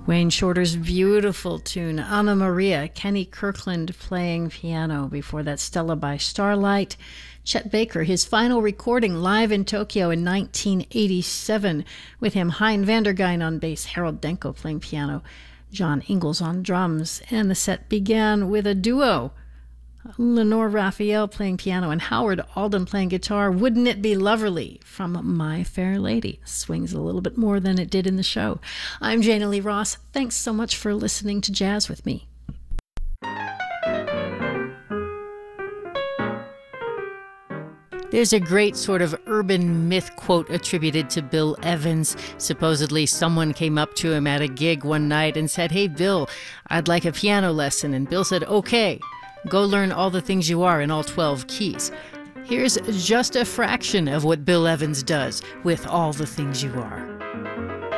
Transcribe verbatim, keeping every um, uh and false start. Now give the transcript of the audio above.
Wayne Shorter's beautiful tune, Anna Maria, Kenny Kirkland playing piano. Before that, Stella by Starlight. Chet Baker, his final recording live in Tokyo in nineteen eighty-seven, with him Hein Vandergein on bass, Harold Denko playing piano, John Ingalls on drums, and the set began with a duo. Lenore Raphael playing piano and Howard Alden playing guitar. Wouldn't It Be Loverly from My Fair Lady. Swings a little bit more than it did in the show. I'm Jana Lee Ross. Thanks so much for listening to Jazz with me. There's a great sort of urban myth quote attributed to Bill Evans. Supposedly someone came up to him at a gig one night and said, "Hey Bill, I'd like a piano lesson." And Bill said, "Okay. Go learn all the things you are in all twelve keys." Here's just a fraction of what Bill Evans does with All the Things You Are.